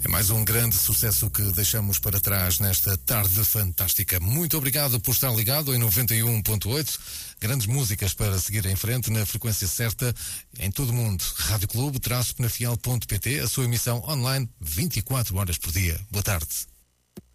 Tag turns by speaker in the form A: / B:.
A: É mais um grande sucesso que deixamos para trás nesta tarde fantástica. Muito obrigado por estar ligado em 91.8. Grandes músicas para seguir em frente na frequência certa em todo o mundo. Rádio Clube, _penafiel.pt, a sua emissão online 24 horas por dia. Boa tarde.